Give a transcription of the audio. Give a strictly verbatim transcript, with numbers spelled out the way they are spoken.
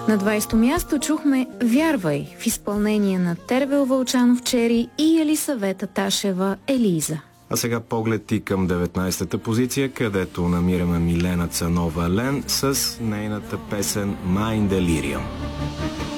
На двайсето място чухме "Вярвай" в изпълнение на Тервел Вълчанов Чери и Елисавета Ташева Елиза. А сега поглед и към деветнайсета позиция, където намираме Милена Цанова Лен с нейната песен "Mein Delirium".